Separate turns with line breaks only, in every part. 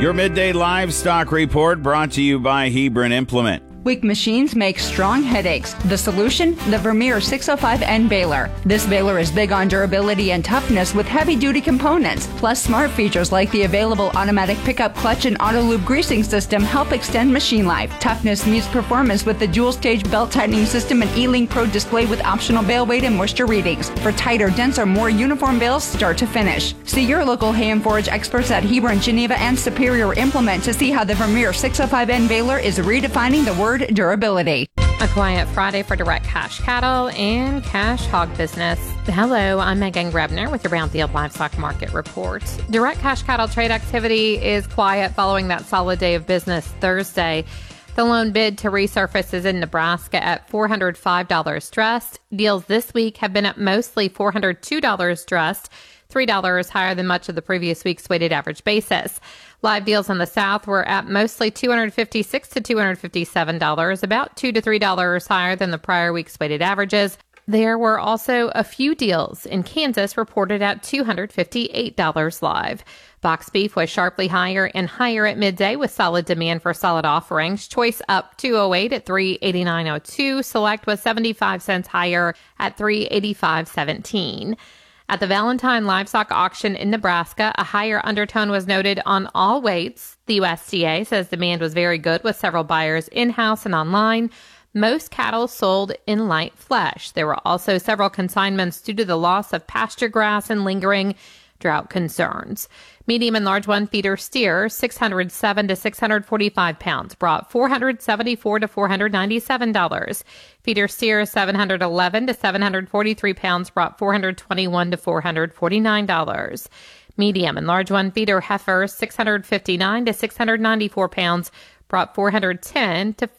Your Midday Livestock Report brought to you by Hebron Implement.
Weak machines make strong headaches. The solution? The Vermeer 605N baler. This baler is big on durability and toughness with heavy-duty components. Plus, smart features like the available automatic pickup clutch and auto lube greasing system help extend machine life. Toughness meets performance with the dual-stage belt tightening system and E-Link Pro display with optional bale weight and moisture readings. For tighter, denser, more uniform bales start to finish. See your local hay and forage experts at Hebron, Geneva, and Superior Implement to see how the Vermeer 605N baler is redefining the word durability.
A quiet Friday for direct cash cattle and cash hog business. Hello, I'm Megan Grebner with your Brownfield Livestock Market Report. Direct cash cattle trade activity is quiet following that solid day of business Thursday. The lone bid to resurface is in Nebraska at $405 dressed. Deals this week have been at mostly $402 dressed, $3 higher than much of the previous week's weighted average basis. Live deals in the South were at mostly $256 to $257, about $2 to $3 higher than the prior week's weighted averages. There were also a few deals in Kansas reported at $258 live. Box beef was sharply higher and higher at midday with solid demand for solid offerings. Choice up $208 at $389.02. Select was 75 cents higher at $385.17. At the Valentine Livestock Auction in Nebraska, a higher undertone was noted on all weights. The USDA says demand was very good with several buyers in-house and online. Most cattle sold in light flesh. There were also several consignments due to the loss of pasture grass and lingering drought concerns. Medium and large one feeder steer, 607 to 645 pounds, brought $474 to $497. Feeder steer, 711 to 743 pounds, brought $421 to $449. Medium and large one feeder heifer, 659 to 694 pounds, brought $410 to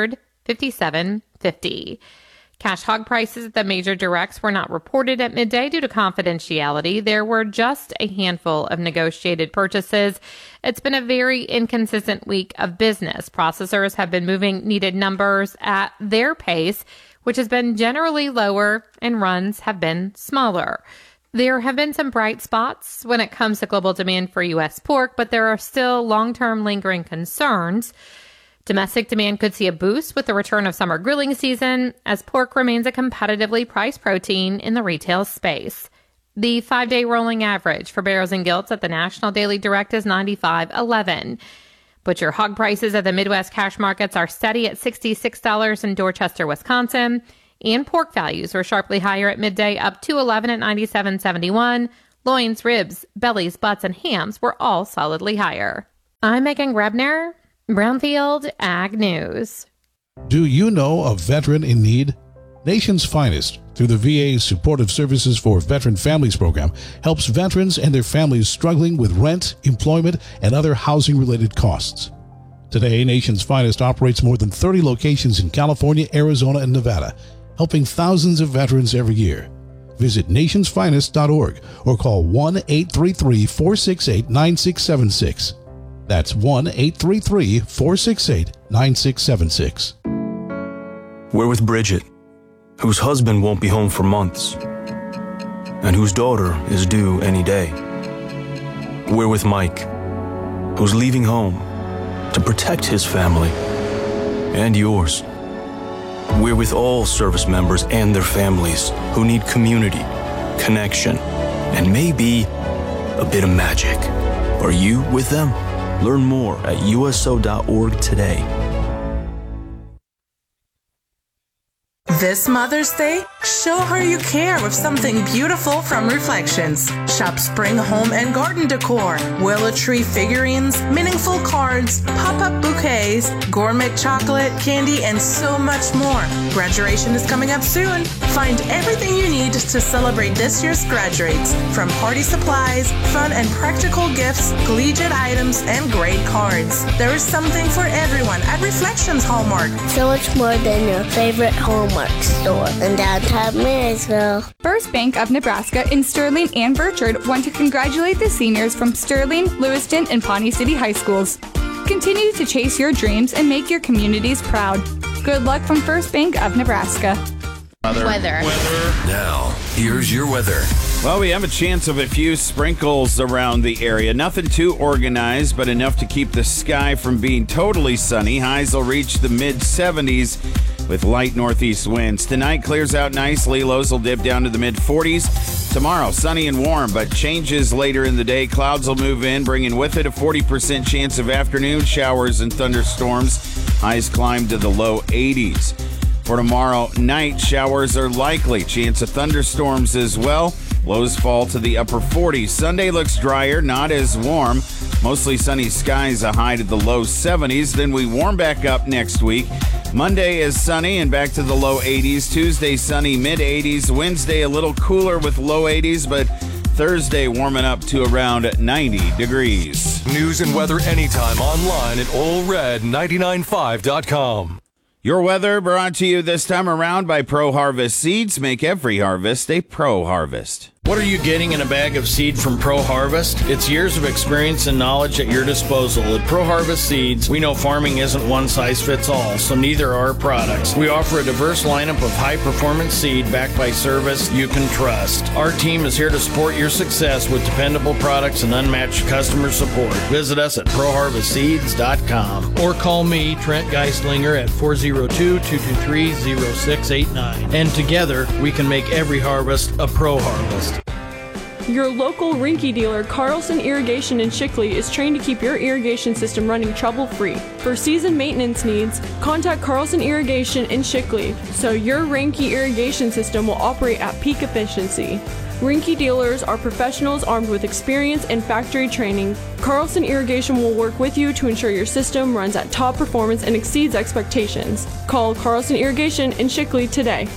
$457.50. Cash hog prices at the major directs were not reported at midday due to confidentiality. There were just a handful of negotiated purchases. It's been a very inconsistent week of business. Processors have been moving needed numbers at their pace, which has been generally lower, and runs have been smaller. There have been some bright spots when it comes to global demand for U.S. pork, but there are still long-term lingering concerns. Domestic demand could see a boost with the return of summer grilling season, as pork remains a competitively priced protein in the retail space. The 5-day rolling average for barrows and gilts at the National Daily Direct is 95.11. Butcher hog prices at the Midwest cash markets are steady at $66 in Dorchester, Wisconsin, and pork values were sharply higher at midday, up $211 at $97.71. Loins, ribs, bellies, butts, and hams were all solidly higher. I'm Megan Grebner, Brownfield Ag News.
Do you know a veteran in need? Nation's Finest, through the VA's Supportive Services for Veteran Families program, helps veterans and their families struggling with rent, employment, and other housing-related costs. Today, Nation's Finest operates more than 30 locations in California, Arizona, and Nevada, helping thousands of veterans every year. Visit nationsfinest.org or call 1-833-468-9676. That's 1-833-468-9676.
We're with Bridget, whose husband won't be home for months, and whose daughter is due any day. We're with Mike, who's leaving home to protect his family and yours. We're with all service members and their families who need community, connection, and maybe a bit of magic. Are you with them? Learn more at USO.org today.
This Mother's Day, show her you care with something beautiful from Reflections. Shop spring home and garden decor, willow tree figurines, meaningful cards, pop-up bouquets, gourmet chocolate, candy, and so much more. Graduation is coming up soon. Find everything you need to celebrate this year's graduates, from party supplies, fun and practical gifts, collegiate items, and great cards. There is something for everyone at Reflections Hallmark.
So much more than your favorite Hallmark store in downtown Marysville.
First Bank of Nebraska in Sterling and Burchard want to congratulate the seniors from Sterling, Lewiston, and Pawnee City High Schools. Continue to chase your dreams and make your communities proud. Good luck from First Bank of Nebraska.
Weather.
Now, here's your weather
Well, we have a chance of a few sprinkles around the area. Nothing too organized, but enough to keep the sky from being totally sunny. Highs will reach the mid-70s with light northeast winds. Tonight clears out nicely. Lows will dip down to the mid-40s. Tomorrow, sunny and warm, but changes later in the day. Clouds will move in, bringing with it a 40% chance of afternoon showers and thunderstorms. Highs climb to the low 80s. For tomorrow night, showers are likely. Chance of thunderstorms as well. Lows fall to the upper 40s. Sunday looks drier, not as warm. Mostly sunny skies, a high to the low 70s. Then we warm back up next week. Monday is sunny and back to the low 80s. Tuesday, sunny, mid-80s. Wednesday, a little cooler with low 80s, but Thursday warming up to around 90 degrees.
News and weather anytime online at allred995.com.
Your weather brought to you this time around by Pro Harvest Seeds. Make every harvest a Pro Harvest.
What are you getting in a bag of seed from Pro Harvest? It's years of experience and knowledge at your disposal. At Pro Harvest Seeds, we know farming isn't one size fits all, so neither are our products. We offer a diverse lineup of high-performance seed backed by service you can trust. Our team is here to support your success with dependable products and unmatched customer support. Visit us at ProHarvestSeeds.com or call me, Trent Geislinger, at 402-223-0689. And together, we can make every harvest a Pro Harvest.
Your local Rinky dealer, Carlson Irrigation in Shickley, is trained to keep your irrigation system running trouble-free. For season maintenance needs, contact Carlson Irrigation in Shickley so your Rinky irrigation system will operate at peak efficiency. Rinky dealers are professionals armed with experience and factory training. Carlson Irrigation will work with you to ensure your system runs at top performance and exceeds expectations. Call Carlson Irrigation in Shickley today.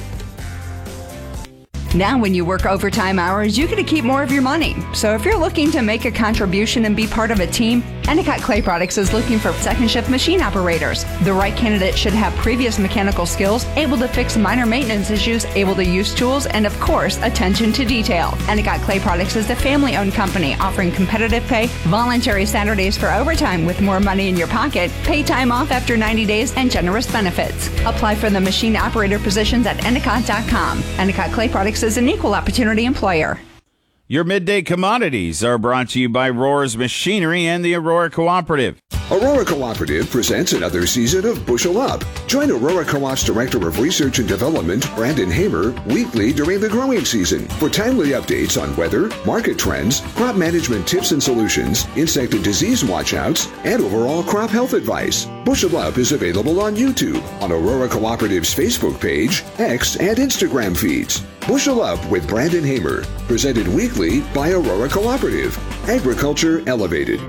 Now when you work overtime hours, you get to keep more of your money. So if you're looking to make a contribution and be part of a team, Endicott Clay Products is looking for second shift machine operators. The right candidate should have previous mechanical skills, able to fix minor maintenance issues, able to use tools, and of course, attention to detail. Endicott Clay Products is the family-owned company offering competitive pay, voluntary Saturdays for overtime with more money in your pocket, pay time off after 90 days, and generous benefits. Apply for the machine operator positions at Endicott.com. Endicott Clay Products is an equal opportunity employer.
Your midday commodities are brought to you by Rohr's Machinery and the Aurora Cooperative.
Aurora Cooperative presents another season of Bushel Up. Join Aurora Co-op's Director of Research and Development, Brandon Hamer, weekly during the growing season for timely updates on weather, market trends, crop management tips and solutions, insect and disease watchouts, and overall crop health advice. Bushel Up is available on YouTube, on Aurora Cooperative's Facebook page, X, and Instagram feeds. Bushel Up with Brandon Hamer, presented weekly by Aurora Cooperative. Agriculture Elevated.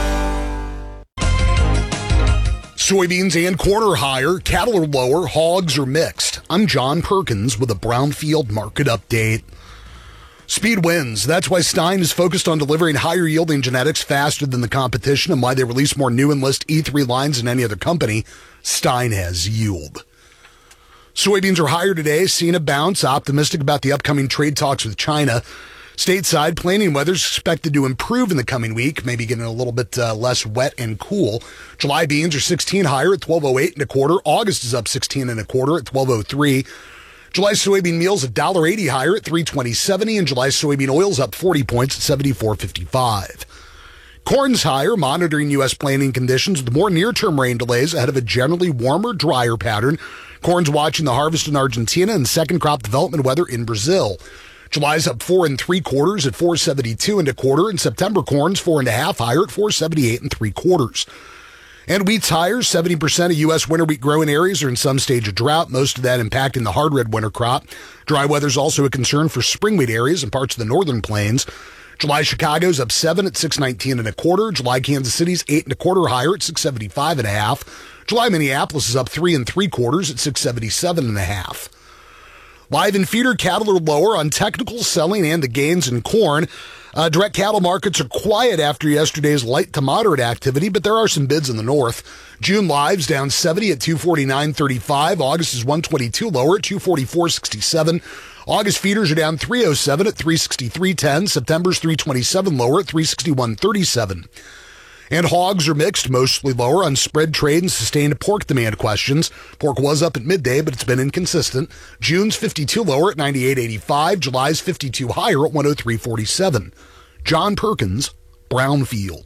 Soybeans and corn are higher, cattle are lower, hogs are mixed. I'm John Perkins with a Brownfield Market Update. Speed wins. That's why Stein is focused on delivering higher yielding genetics faster than the competition and why they release more new Enlist E3 lines than any other company. Stein has yield. Soybeans are higher today, seeing a bounce, optimistic about the upcoming trade talks with China. Stateside, planting weather is expected to improve in the coming week, maybe getting a little bit less wet and cool. July beans are 16 higher at 12.08 and a quarter. August is up 16 and a quarter at 12.03. July soybean meal's $1.80 higher at 320.70, and July soybean oil's up 40 points at 74.55. Corn's higher, monitoring U.S. planting conditions with more near-term rain delays ahead of a generally warmer, drier pattern. Corn's watching the harvest in Argentina and second crop development weather in Brazil. July's up 4 3/4 at 4.72 and a quarter, and September corn's 4 1/2 higher at 4.78 3/4. And wheat's higher. 70% of U.S. winter wheat growing areas are in some stage of drought, most of that impacting the hard red winter crop. Dry weather's also a concern for spring wheat areas and parts of the northern plains. July Chicago's up 7 at 6.19 and a quarter. July Kansas City's 8 1/4 higher at 6.75 1/2. July Minneapolis is up 3 3/4 at 6.77 1/2. Live and feeder cattle are lower on technical selling and the gains in corn. Direct cattle markets are quiet after yesterday's light to moderate activity, but there are some bids in the north. June live's down 70 at 249.35. August is 122 lower at 244.67. August feeders are down 307 at 363.10. September's 327 lower at 361.37. And hogs are mixed, mostly lower on spread trade and sustained pork demand questions. Pork was up at midday, but it's been inconsistent. June's 52 lower at 98.85. July's 52 higher at 103.47. John Perkins, Brownfield.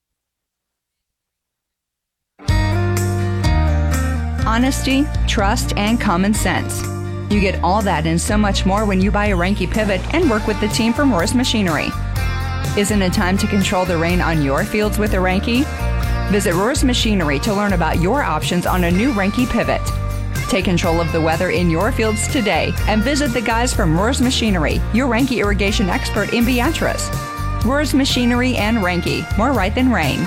Honesty, trust, and common sense. You get all that and so much more when you buy a Reinke Pivot and work with the team from Roars Machinery. Isn't it time to control the rain on your fields with a Reinke? Visit Roars Machinery to learn about your options on a new Reinke Pivot. Take control of the weather in your fields today and visit the guys from Roars Machinery, your Reinke irrigation expert in Beatrice. Roars Machinery and Reinke, more right than rain.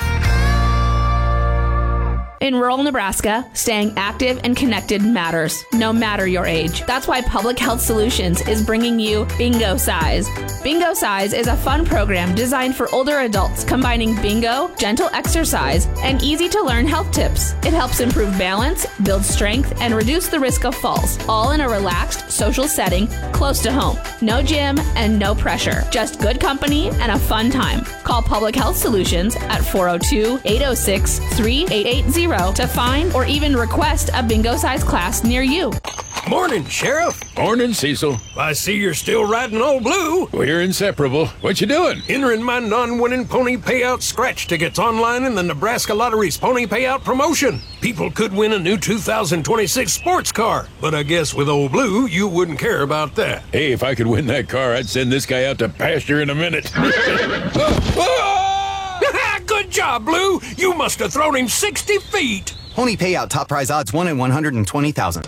In rural Nebraska, staying active and connected matters, no matter your age. That's why Public Health Solutions is bringing you Bingo Size. Bingo Size is a fun program designed for older adults, combining bingo, gentle exercise, and easy-to-learn health tips. It helps improve balance, build strength, and reduce the risk of falls, all in a relaxed, social setting close to home. No gym and no pressure, just good company and a fun time. Call Public Health Solutions at 402-806-3880 to find or even request a bingo size class near you.
Morning, Sheriff.
Morning, Cecil.
I see you're still riding Old Blue.
We're inseparable. What you doing?
Entering my non-winning pony payout scratch tickets online in the Nebraska Lottery's pony payout promotion. People could win a new 2026 sports car, but I guess with Old Blue, you wouldn't care about that.
Hey, if I could win that car, I'd send this guy out to pasture in a minute.
Good job, Blue. You must have thrown him 60 feet.
Pony payout top prize odds 1 in 120,000.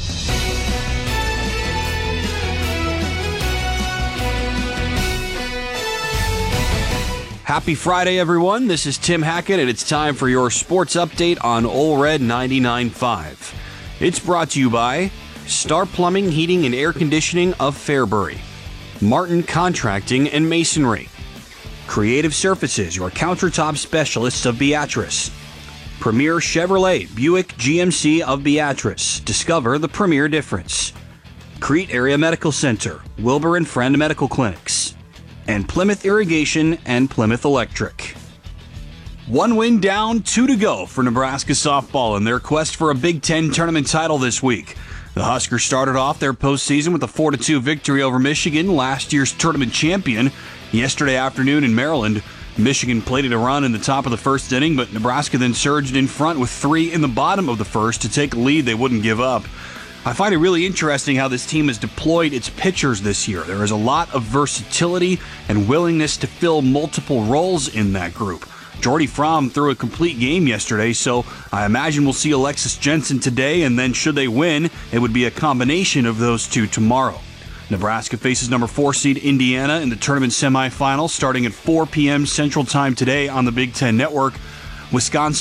Happy Friday, everyone. This is Tim Hackett, and it's time for your sports update on Ole Red 99.5. It's brought to you by Star Plumbing, Heating, and Air Conditioning of Fairbury, Martin Contracting and Masonry, Creative Surfaces, your countertop specialists of Beatrice, Premier Chevrolet Buick GMC of Beatrice. Discover the premier difference. Crete Area Medical Center, Wilbur and Friend Medical Clinics, and Plymouth Irrigation and Plymouth Electric. One win down, 2 to go for Nebraska softball in their quest for a Big Ten tournament title this week. The Huskers started off their postseason with a 4-2 victory over Michigan, last year's tournament champion. Yesterday afternoon in Maryland, Michigan plated a run in the top of the first inning, but Nebraska then surged in front with 3 in the bottom of the first to take a lead they wouldn't give up. I find it really interesting how this team has deployed its pitchers this year. There is a lot of versatility and willingness to fill multiple roles in that group. Jordy Fromm threw a complete game yesterday, so I imagine we'll see Alexis Jensen today, and then should they win, it would be a combination of those two tomorrow. Nebraska faces number 4 seed Indiana in the tournament semifinals starting at 4 p.m. Central Time today on the Big Ten Network. Wisconsin